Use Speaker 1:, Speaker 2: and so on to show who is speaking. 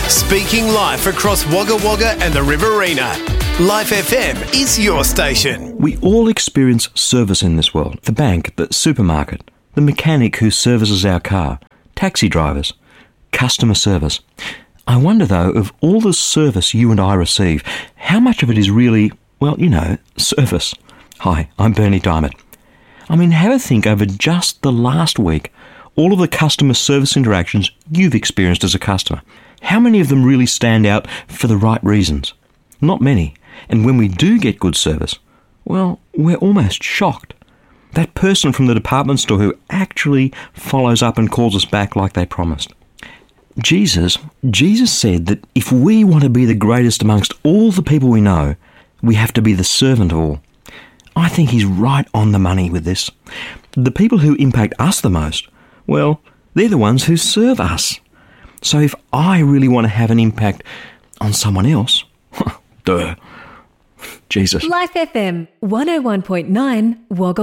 Speaker 1: Speaking life across Wagga Wagga and the Riverina. Life FM is your station.
Speaker 2: We all experience service in this world. The bank, the supermarket, the mechanic who services our car, taxi drivers, customer service. I wonder, though, of all the service you and I receive, how much of it is really, well, service? Hi, I'm Bernie Diamond. I mean, have a think over just the last week, all of the customer service interactions you've experienced as a customer. How many of them really stand out for the right reasons? Not many. And when we do get good service, well, we're almost shocked. That person from the department store who actually follows up and calls us back like they promised. Jesus said that if we want to be the greatest amongst all the people we know, we have to be the servant of all. I think he's right on the money with this. The people who impact us the most, well, they're the ones who serve us. So if I really want to have an impact on someone else, duh, Jesus.
Speaker 3: Life FM 101.9 Wagga